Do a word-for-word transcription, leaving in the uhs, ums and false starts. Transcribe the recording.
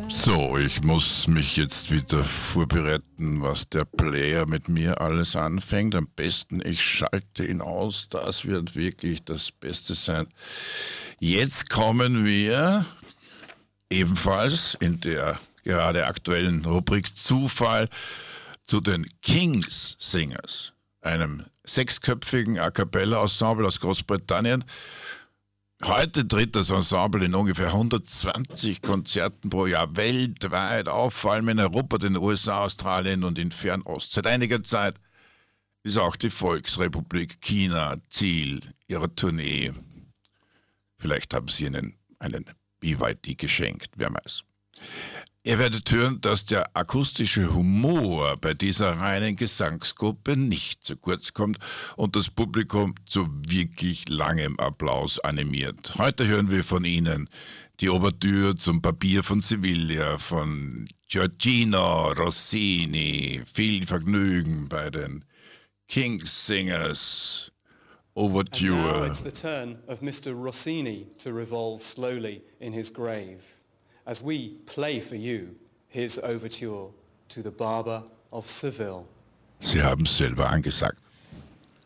So, ich muss mich jetzt wieder vorbereiten, was der Player mit mir alles anfängt. Am besten, ich schalte ihn aus. Das wird wirklich das Beste sein. Jetzt kommen wir ebenfalls in der gerade aktuellen Rubrik Zufall zu den Kings Singers, einem sechsköpfigen A Cappella Ensemble aus Großbritannien. Heute tritt das Ensemble in ungefähr hundertzwanzig Konzerten pro Jahr weltweit auf, vor allem in Europa, den U S A, Australien und in Fernost. Seit einiger Zeit ist auch die Volksrepublik China Ziel ihrer Tournee. Vielleicht haben sie ihnen einen B Y D geschenkt, wer weiß. Ihr werdet hören, dass der akustische Humor bei dieser reinen Gesangsgruppe nicht zu kurz kommt und das Publikum zu wirklich langem Applaus animiert. Heute hören wir von Ihnen die Ouvertüre zum Papier von Sevilla von Gioacchino Rossini. Viel Vergnügen bei den Kings Singers. Ouvertüre. And now it's the turn of Mister Rossini to revolve slowly in his grave, as we play for you his overture to the Barber of Seville. Sie haben es selber angesagt.